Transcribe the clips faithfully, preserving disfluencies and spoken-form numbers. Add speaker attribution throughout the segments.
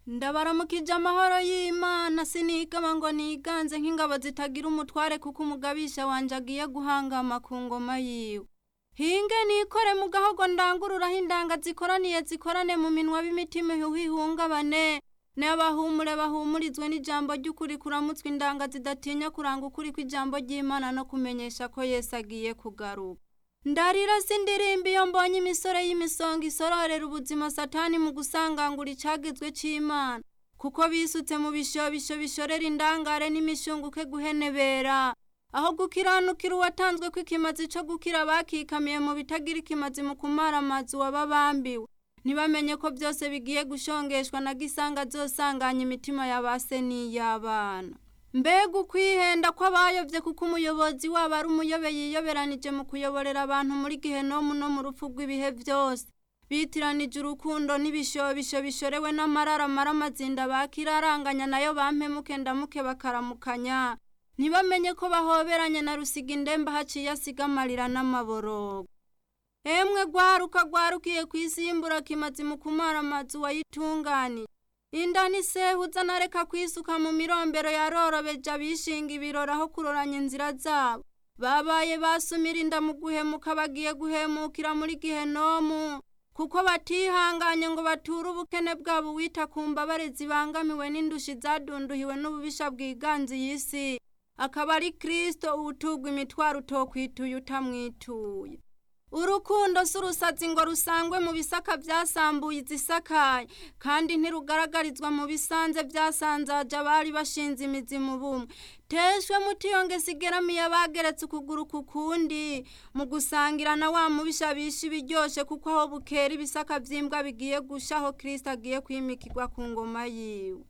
Speaker 1: Ndabaramukije amahoro y'Imana sinikama ngo niganze nk'ingabo zitagira umutware kuko umugabisha wanje agiye guhangama ku ngoma yiwe. Hinge nikore mu gahogo ndangururaho indanga zikoraniye zikorane mu minwa b'imitima ihungabane n'abahumure bahumurizwe n'ijambo ry'ukuri kuramutswe indanga zidatinya kuranga ukuri kw'ijambo ry'Imana no kumenyesha ko Yesu agiye kugaruka. Ndarira sindirimba iyo mbonye imisore y'imisonga isororera ubuzima Satani mu gusangangura icagizwe c'Imana, kuko bisutse mu bishobisho bishorera indangare n'imishunguke guhenebera, aho gukiranukira uwatanzwe kw'ikimazi co gukira bakikamiye mu bitagira ikimazi mu kumara amazi wababambiwe, ntibamenye ko byose bigiye gushongeshwa na gisanga zosanganya imitima y'abase n'iy'abana. Mbega ukwihenda kw'abayovye kuko umuyobozi wabo ari umuyobe yiyoberanije mu kuyoborera abantu muri Gihenomu no mu rupfu rw'ibihe vyose, bitiranije urukundo n'ibishobisho bishorewe n'amarara maramazinda bakiraranganya nayo bampemuke ndamuke bakaramukanya, ntibamenye ko bahoberanye na rusiga indembe haciye asiga amarira n'amaborogo. Emwe gwaruka gwarukiye kwisimbura kimazi mu kumara amazi wayitunganije, indani sehuza nareka kwisuka mu mirombero yarorobeje abishinga ibirora aho kuroranya inzira zabo, babaye basumira inda mu guhemuka bagiye guhemukira muri Gihenomu, kuko batihanganye ngo bature ubukene bwabo wita ku mbabare zibangamiwe n'indushi zadunduhiwe n'ububisha bwiganze y'isi, akaba ari Kristo uwutugwa imitwaro utokwituye utamwituye. Urukundo surusazi ngo rusangwe mu bisaka vyasambuye izisakaye, kandi ntirugaragarizwa mu bisanze vyasanzaje abari bashinze imizi mu bumwe. Teshwe mutiyonge sigeramiye abageretse ukuguru kukundi, mu gusangira na wa mubisha bisha ibiryoshe kuko aho bukera ibisaka vyimbwa bigiye gusha aho Kristo agiye kwimikirwa ku ngoma yiwe.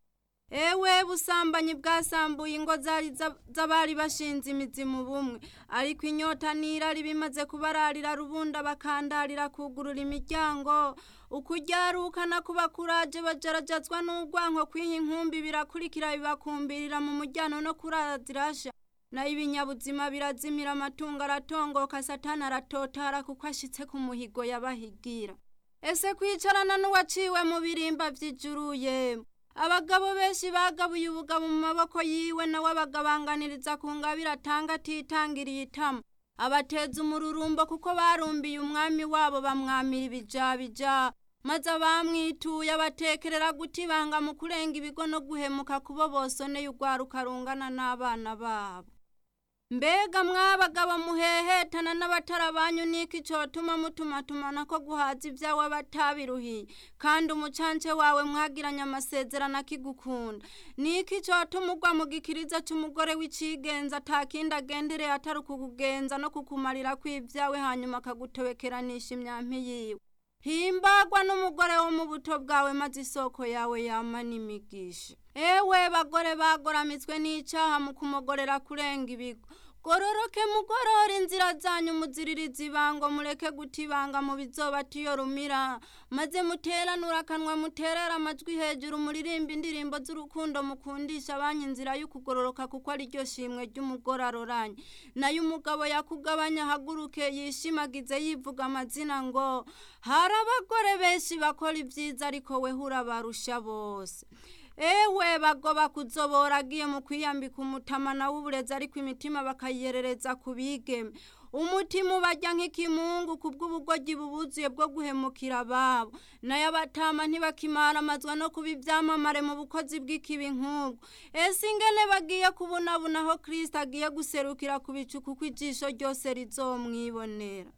Speaker 1: Ewe busambanyi bwasambuye ingo zari z'abari bashinze imizi mu bumwe, ariko inyota n'irari bimaze kubararira rubunda bakandarira kugurura imiryango, ukuryaruka no kubakuraje bajarajazwa n'urwanko kwiha inkumbi birakurikira bibakumbirira mu muryango no kurazirasha, nayo ibinyabuzima birazimira amatungo aratongoka Satani aratotara kuko ashitse ku muhigo yabahigira. Ese kwicarana n'uwaciwe mu birimba vy'ijuru yemwe? Abagabo benshi bagabuye ubugabo mu maboko yiwe nawe abagabanganiriza ku ngabire atanga atitangiriye itama, abateza umururumbo kuko barumbiye umwami wabo bamwamira ibijabija, maze abamwituye abatekerera gutibanga mu kurenga ibigo no guhemuka kubo bosoneye urwaruka rungana n'abana babo. Mbega mwabagabo muhehetana n'abatarabanyu niki cotuma mutumatumana ko guhaza ivyawe batabiruhiye, kandi umucance wawe mwagiranye amasezerano akigukunda, niki cotuma ugwa mu gikiriza c'umugore w'icigenza atakindi agendereye atari ukukugenza no kukumarira kw'ivyawe hanyuma akagutobekeranisha imyampi yiwe. Himbagwa n'umugore wo mu buto bwawe maze isoko yawe yama n'imigisha. Ewe bagore bagoramitswe n'icaha mu kumogorera kurenga ibigo, gororoke mugorora inzira zanyu muziririze ibango mureke gutibanga mu bizobatiyo rumira, maze muteranura akanwa muterera amajwi hejuru muririmba indirimbo z'urukundo mukundisha abanyu inzira y'ukugororoka kuko ari ryo shimwe ry'umugore aroranye, nayo umugabo yakugabanya haguruke yishimagize yivuga amazina ngo hari abagore benshi bakora ivyiza ariko weho urabarusha bose. Ewe bagoba kuzobora agiye mu kwiyambika umutamana w'uburezi ariko imitima bakayerereza ku bigeme, umutima ubarya nk'ikimungu kubw'ubugoryi bubuzuye bwo guhemukira ababo, nayo abatama ntibakimara amazwa no kuba ivyamamare mu bukozi bw'ikibi nk'ubwo. Ese ingene bagiye kubunabuna aho Kristo agiye guserukira ku bicu kuko ijisho ryose rizomwibonera.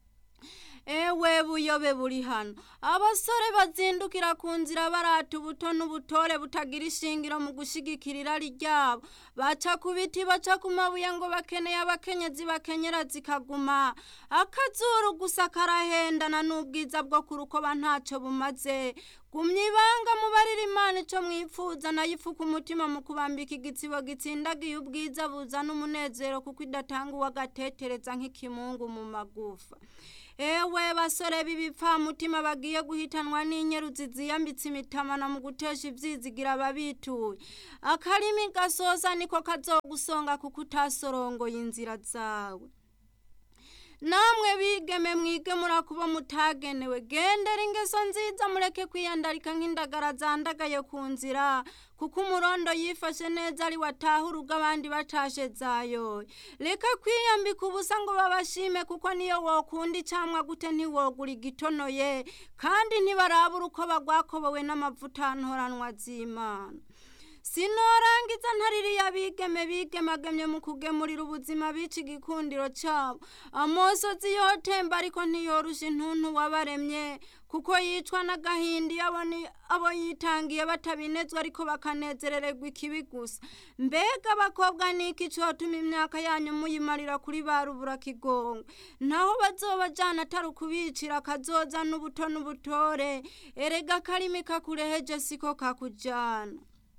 Speaker 1: Ewe buyobe buri hano, abasore bazindukira ku nzira barata ubuto n'ubutore butagira ishingiro mu gushigikira irari ryabo, baca ku biti baca ku mabuye ngo bakeneye abakenyezi bakenyera zikaguma, akazuru gusa karahendana n'ubwiza bwo ku rukoba ntaco bumaze. Gumya ibanga mubarira Imana ico mwipfuza nayo ifuka umutima mu kubambika igitsibo gitsindagiye ubwiza buzana umunezero kuko idatanga uwagatetereza nk'ikimungu mu magufa. Ewe basore b'ibipfamutima bagiye guhitanwa n'inyeruzi ziyambitse imitamana mu gutesha ivyizigira babituye, akarimi gasosa niko kazogusonga kuko utasorongoye inzira zawe. namwe bigeme mwige murakuba mutagenewe gendera ingeso nziza mureke kwiyandarika nk'indagara zandagaye ku nzira kuko umurondo yifashe neza ari wataha urugo abandi batashe zayo. Reka kwiyambika ubusa ngo babashime kuko niyo wokunda icamwa gute ntiwogura igitonoye kandi ntibarabura uko bagwakobowe n'amavuta ntoranwa z'Imana. Sinorangiza ntaririye abigeme bigemagemye mu kugemurira ubuzima bica igikundiro cabo. Amosozi yotemba ariko ntiyorusha intuntu wabaremye kuko yicwa n'agahinda iyo abo yitangiye batabinezwa ariko bakanezerererwa ikibi gusa. Mbega abakobwa niki cotuma imyaka yanyu muyimarira kuri ba ruburakigongo? Naho bazobajana atari ukubicira kazoza n'ubuto n'ubutore, erega karimi kakureheje siko kakujana.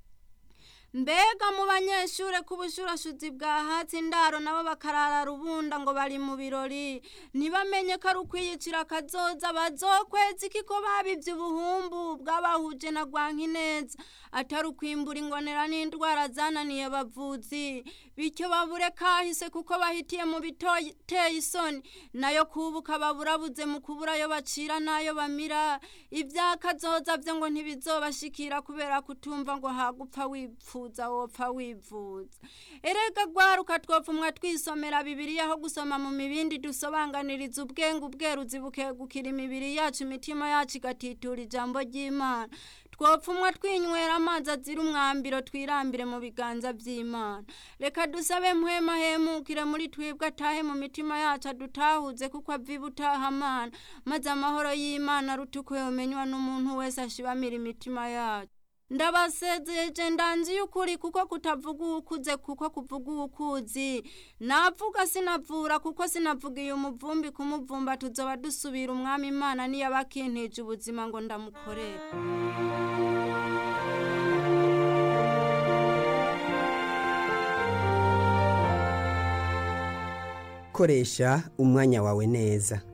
Speaker 1: Mbega mu banyeshure kubushurashuzi bwa hatsi indaro nabo bakarara rubunda ngo bari mu birori, ntibamenye ko ari ukwiyicira kazoza bazokweza iki ko babivye ubuhumbu bw'abahuje na Rwankineza atari ukwimbura ingonera n'indwara zananiye bavuzi, bityo babure kahise kuko bahitiye mu biteye isoni, nayo kubuka baburabuze mu kubura ayo bacira n'ayo bamira. Ibya kazoza vyo ngo ntibizobashikira kubera kutumva ngo hagupfa wipfuza wopfa wivuza. Erega gwaruka twopfumwa twisomera Bibiliya aho gusoma mu mibindi dusobanganiriza ubwenge ubweruzi bukegukira imibiri yacu imitima yacu igatitura ijambo ry'Imana. Twopfumwa twinywera amazi azira umwambiro twirambire mu biganza vy'Imana. Reka dusabe mpwema hemukire muri twebwe atahe mu mitima yacu adutahuze kuko aviba utahamana, maze amahoro y'Imana arutuko yomenywa n'umuntu wese ashibamira imitima yacu. Ndabasezeje ndanzi y'ukuri kuko kutavuga ukuze kuko kuvuga ukuzi. Navuga sinavura kuko sinavugiye umuvumbi kumuvumba tuzoba dusubira umwami Imana niyo abakintije ubuzima ngo ndamukorera.
Speaker 2: Koresha umwanya wawe neza.